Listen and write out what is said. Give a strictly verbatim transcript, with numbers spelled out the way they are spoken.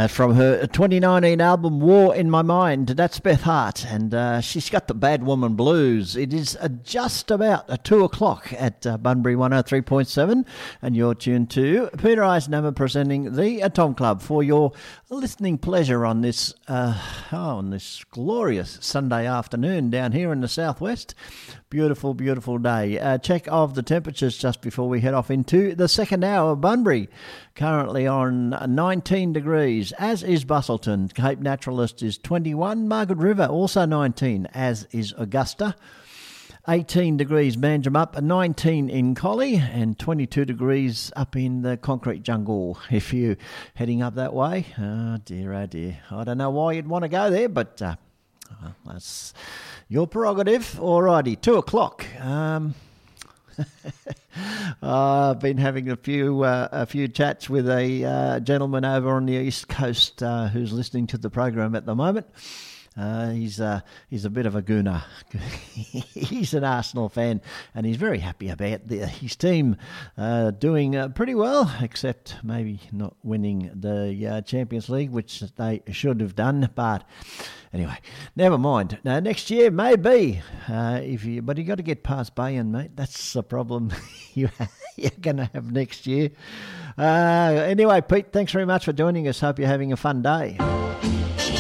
Uh, from her twenty nineteen album War in My Mind. That's Beth Hart, and uh, she's got the Bad Woman Blues. It is uh, just about uh, two o'clock at uh, Bunbury one oh three point seven, and you're tuned to Peter Eisenhammer presenting the uh, Tom Club for your listening pleasure on this uh, oh, on this glorious Sunday afternoon down here in the southwest. Beautiful, beautiful day. Uh, check of the temperatures just before we head off into the second hour of Bunbury. Currently on nineteen degrees, as is Bustleton. Cape Naturalist is twenty-one. Margaret River also nineteen, as is Augusta. eighteen degrees Manjimup, nineteen in Collie, and twenty-two degrees up in the Concrete Jungle. If you're heading up that way, oh dear, oh dear. I don't know why you'd want to go there, but uh, well, that's your prerogative. Alrighty, two o'clock. Um... uh, I've been having a few uh, a few chats with a uh, gentleman over on the East Coast uh, who's listening to the program at the moment. Uh, he's uh, he's a bit of a gooner. He's an Arsenal fan, and he's very happy about the, his team uh, doing uh, pretty well, except maybe not winning the uh, Champions League, which they should have done. But anyway, never mind. Now, next year maybe, uh, if you, but you got to get past Bayern, mate. That's the problem you you're going to have next year. Uh, anyway, Pete, thanks very much for joining us. Hope you're having a fun day.